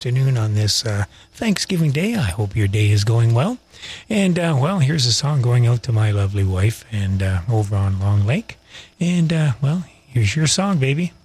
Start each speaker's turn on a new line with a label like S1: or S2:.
S1: afternoon on this Thanksgiving Day. I hope your day is going well. And, well, here's a song going out to my lovely wife and over on Long Lake. And, well, here's your song, baby.